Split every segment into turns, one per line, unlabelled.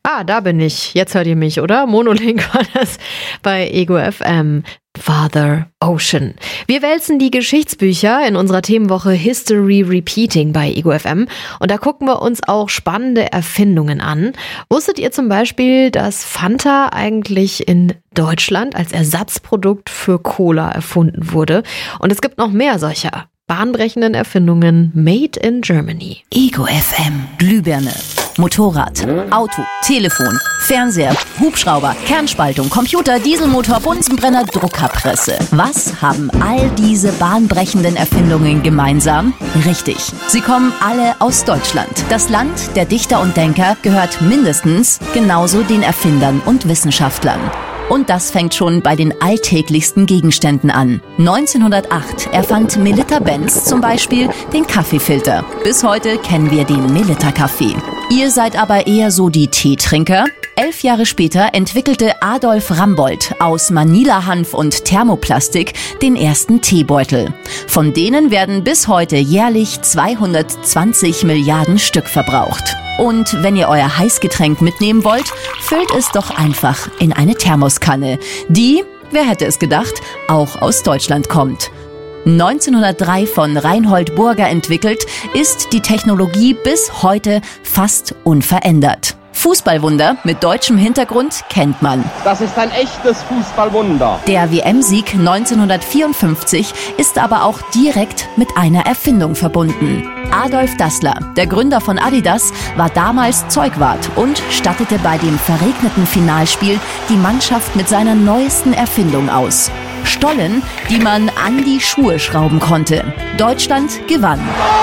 Ah, da bin ich. Jetzt hört ihr mich, oder? Monolink war das bei Ego FM. Father Ocean. Wir wälzen die Geschichtsbücher in unserer Themenwoche History Repeating bei Ego FM und da gucken wir uns auch spannende Erfindungen an. Wusstet ihr zum Beispiel, dass Fanta eigentlich in Deutschland als Ersatzprodukt für Cola erfunden wurde? Und es gibt noch mehr solcher bahnbrechenden Erfindungen made in Germany.
Ego FM. Glühbirne, Motorrad, Auto, Telefon, Fernseher, Hubschrauber, Kernspaltung, Computer, Dieselmotor, Bunsenbrenner, Druckerpresse. Was haben all diese bahnbrechenden Erfindungen gemeinsam? Richtig, sie kommen alle aus Deutschland. Das Land der Dichter und Denker gehört mindestens genauso den Erfindern und Wissenschaftlern. Und das fängt schon bei den alltäglichsten Gegenständen an. 1908 erfand Melitta Benz zum Beispiel den Kaffeefilter. Bis heute kennen wir den Melitta-Kaffee. Ihr seid aber eher so die Teetrinker? 11 Jahre später entwickelte Adolf Rambold aus Manila-Hanf und Thermoplastik den ersten Teebeutel. Von denen werden bis heute jährlich 220 Milliarden Stück verbraucht. Und wenn ihr euer Heißgetränk mitnehmen wollt, füllt es doch einfach in eine Thermoskanne, die, wer hätte es gedacht, auch aus Deutschland kommt. 1903 von Reinhold Burger entwickelt, ist die Technologie bis heute fast unverändert. Fußballwunder mit deutschem Hintergrund kennt man.
Das ist ein echtes Fußballwunder.
Der WM-Sieg 1954 ist aber auch direkt mit einer Erfindung verbunden. Adolf Dassler, der Gründer von Adidas, war damals Zeugwart und stattete bei dem verregneten Finalspiel die Mannschaft mit seiner neuesten Erfindung aus. Stollen, die man an die Schuhe schrauben konnte. Deutschland gewann.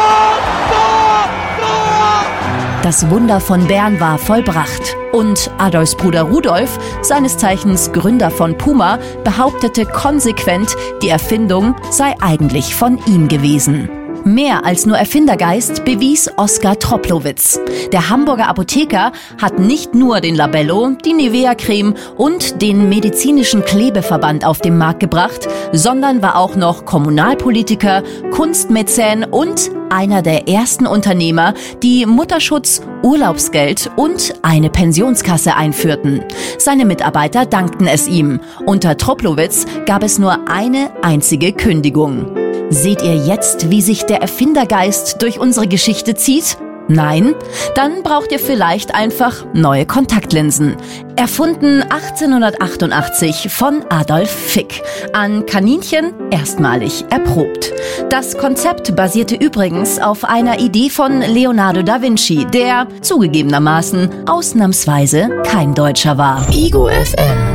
Das Wunder von Bern war vollbracht. Und Adolfs Bruder Rudolf, seines Zeichens Gründer von Puma, behauptete konsequent, die Erfindung sei eigentlich von ihm gewesen. Mehr als nur Erfindergeist bewies Oskar Troplowitz. Der Hamburger Apotheker hat nicht nur den Labello, die Nivea-Creme und den medizinischen Klebeverband auf den Markt gebracht, sondern war auch noch Kommunalpolitiker, Kunstmäzen und einer der ersten Unternehmer, die Mutterschutz, Urlaubsgeld und eine Pensionskasse einführten. Seine Mitarbeiter dankten es ihm. Unter Troplowitz gab es nur eine einzige Kündigung. Seht ihr jetzt, wie sich der Erfindergeist durch unsere Geschichte zieht? Nein? Dann braucht ihr vielleicht einfach neue Kontaktlinsen. Erfunden 1888 von Adolf Fick. An Kaninchen erstmalig erprobt. Das Konzept basierte übrigens auf einer Idee von Leonardo da Vinci, der zugegebenermaßen ausnahmsweise kein Deutscher war.
Ego FM.